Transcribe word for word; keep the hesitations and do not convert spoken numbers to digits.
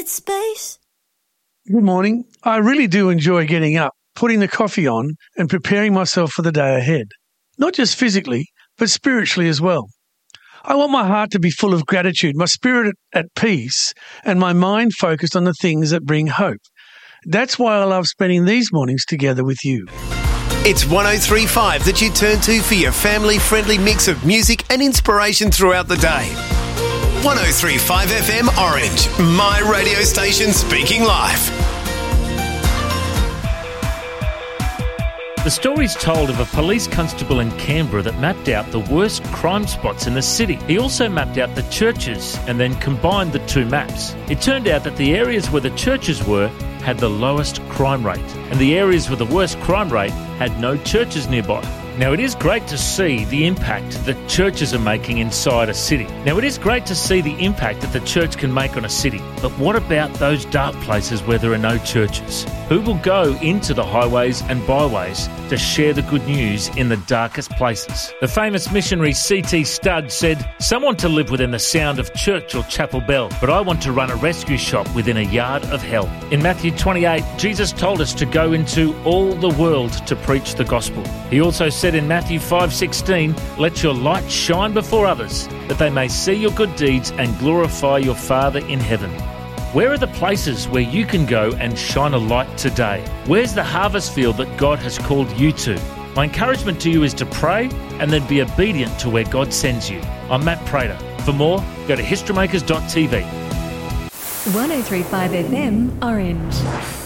Dead Space. Good morning. I really do enjoy getting up, putting the coffee on and preparing myself for the day ahead. Not just physically, but spiritually as well. I want my heart to be full of gratitude, my spirit at peace, and my mind focused on the things that bring hope. That's why I love spending these mornings together with you. It's one oh three point five that you turn to for your family-friendly mix of music and inspiration throughout the day. one oh three point five F M Orange, my radio station speaking live. The story's told of a police constable in Canberra that mapped out the worst crime spots in the city. He also mapped out the churches and then combined the two maps. It turned out that the areas where the churches were had the lowest crime rate, and the areas with the worst crime rate had no churches nearby. Now, it is great to see the impact that churches are making inside a city. Now, it is great to see the impact that the church can make on a city. But what about those dark places where there are no churches? Who will go into the highways and byways to share the good news in the darkest places? The famous missionary C T Studd said, "Some want to live within the sound of church or chapel bell, but I want to run a rescue shop within a yard of hell." In Matthew twenty-eight, Jesus told us to go into all the world to preach the gospel. He also said in Matthew five sixteen, "Let your light shine before others, that they may see your good deeds and glorify your Father in heaven." Where are the places where you can go and shine a light today? Where's the harvest field that God has called you to? My encouragement to you is to pray and then be obedient to where God sends you. I'm Matt Prater. For more, go to historymakers dot t v. one oh three point five F M Orange.